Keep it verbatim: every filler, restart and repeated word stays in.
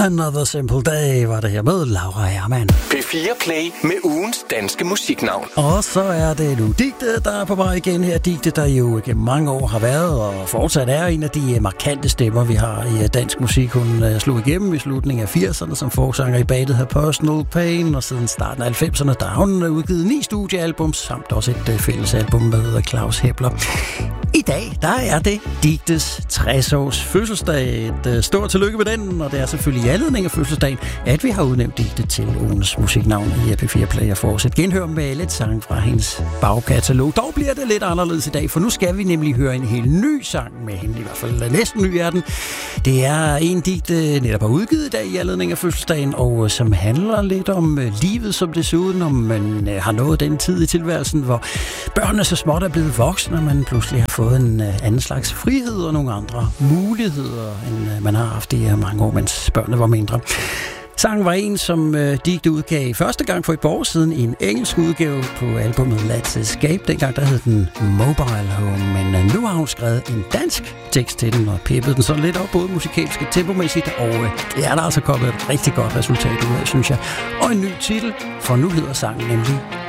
Another Simple Day var det her med Laura Hermann. P fire Play med ugens danske musiknavn. Og så er det nu Dicte, der er på vej igen her. Dicte, der jo gennem mange år har været og fortsat er en af de markante stemmer, vi har i dansk musik. Hun slog igennem i slutningen af firserne som forsanger i bandet her Personal Pain, og siden starten af halvfemserne, der har hun udgivet ni studiealbum, samt også et fællesalbum med Claus Hepler. I dag, der er det Dictes tres års fødselsdag. Et stort tillykke med den, og det er selvfølgelig i anledning af fødselsdagen, at vi har udnævnt Dicte til ugens musiknavn i P fire Play og fortsat genhør med lidt sang fra hendes bagkatalog. Dog bliver det lidt anderledes i dag, for nu skal vi nemlig høre en helt ny sang med hende, i hvert fald næsten ny er den. Det er en Dicte netop har udgivet i dag i anledning af fødselsdagen, og som handler lidt om livet som det ser ud, når man har nået den tid i tilværelsen, hvor børnene så småt er blevet voksne, og man pludselig har fået en anden slags frihed og nogle andre muligheder, end man har haft i mange år, mens børnene var mindre. Sangen var en, som uh, Dicte udgav første gang for et par år siden i en engelsk udgave på albumet Let's Escape. Dengang der hed den Mobile Home, men uh, nu har hun skrevet en dansk tekst til den og pippet den så lidt op, både musikalsk og tempomæssigt, og uh, det er der altså kommet et rigtig godt resultat ud af, synes jeg. Og en ny titel, for nu hedder sangen nemlig